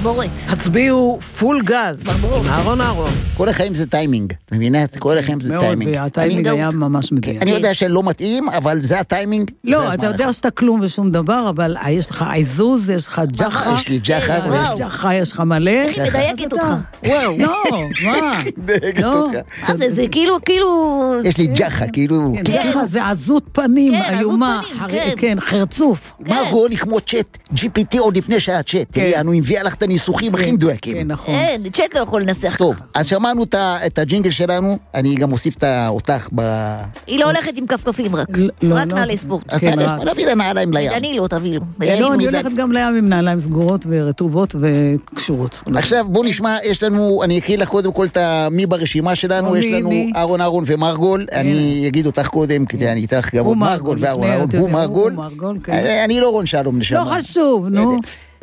צמרמורת. הצביעו פול גז. אהרון. כל החיים זה טיימינג. מבינה? כל החיים זה טיימינג. מאוד, והטיימינג היה ממש מדויק. אני יודע שלא מתאים, אבל זה הטיימינג. לא, אתה יודע שאתה כלום ושום דבר, אבל יש לך עיזוז, יש לך ג'חה. יש לי ג'חה. יש ג'חה, יש לך מלא. אני מדייקת אותך. וואו. לא, מה? מדייקת אותך. זה כאילו... יש לי ג'חה, כאילו... זה עזות פנים, איומה. כן, חרצוף. מרגול היא כמו צ'אט, GPT עוד לפני שהיה צ'אט. תראי, אנו הביאה לך את הניסוחים הכי מדויקים. כן, נכון. אין, צ'אט לא יכול לנסח. טוב, אז שמענו את הג'ינגל שלנו, אני גם אוסיף אותך ב... היא לא הולכת עם כפכפים רק. רק נעלי ספורט. אז נביא לנעליים לים. אני לא תביא לו. לא, אני הולכת גם לים עם נעליים סגורות ורטובות וקשורות. עכשיו בוא נשמע, יש לנו, אני אקריא לך קודם כל את מי ברשימה שלנו, יש לנו אהרון ומרגול, אני אגיד אותך קודם, כדי אני אתן לך כבוד, מרגול ואהרון, הוא מרגול, אני לא רון שלום נשמה. לא חשוב, נו.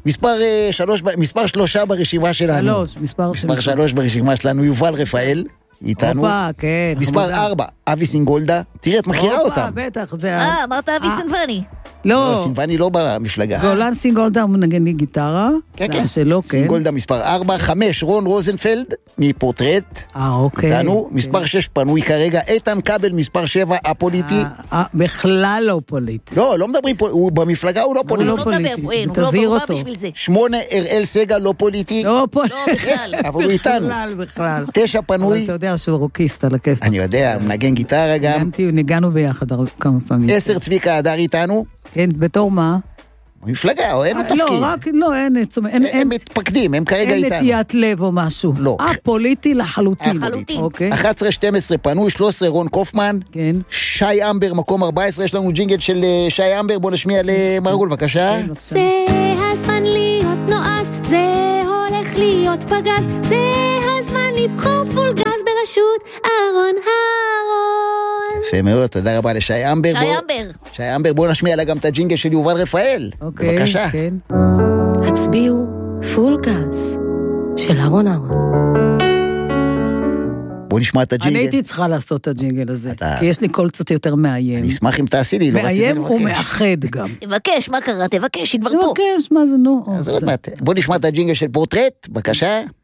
מספר 3 ברשימה שלנו. מספר 3 ברשימה שלנו, יובל רפאל, איתנו. כן. מספר 4, אבי סינגולדה. תראה, את מכירה אותם. בטח, זה... אמרת אבי סינבני. לא. סינבני לא במפלגה. גולן סינגולדה הוא מנגן לי גיטרה. כן. סינגולדה מספר 4, 5, רון רוזנפלד, מפורטרט. אוקיי. איתנו. מספר 6 פנוי כרגע, איתן כבל, מספר 7, הפוליטי. בכלל לא פוליטי. לא מדברים פה, במפלגה הוא לא פוליטי. הוא לא פוליטי, תזהיר אותו. 8, אראל סגל, לא פוליטי. לא פוליטי. לא, בכלל. אבל הוא איתנו. בכלל. 9 פנוי. אבל אתה יודע שהוא רוקיסט על הכיף. אני יודע, הוא מנגן גיטרה גם. ניגענו ביחד כמה פעמים. 10, צביקה הדר איתנו. כן, בתור מה? מפלגה, או אין לו תפקיד. לא, אין. הם מתפקדים, הם כרגע איתנו. אין נטיית לב או משהו. לא. פוליטי לחלוטין. 11, 12 פנוי, 13 רון קופמן. כן. שי אמבר, מקום 14, יש לנו ג'ינגל של שי אמבר, בוא נשמיע למרגול, בבקשה. זה הזמן להיות נועז, זה הולך להיות פגז, זה הזמן לבחור פול גז בראשות אהרון. יפה מאוד, תודה רבה לשי אמבר. שי אמבר, בוא נשמיע לה גם את הג'ינגל של יובל רפאל. בבקשה. הצביעו פול גז של אהרון. בוא נשמע את הג'ינגל. אני הייתי צריכה לעשות את הג'ינגל הזה, כי יש לי קול קצת יותר מאיים. אני אשמח אם תעשי לי, לא רציתי לבקש. מאיים ומאחד גם. תבקש, מה קרה? תבקש, היא כבר פה. תבקש, מה זה, נו. בוא נשמע את הג'ינגל של פורטרט, בבקשה.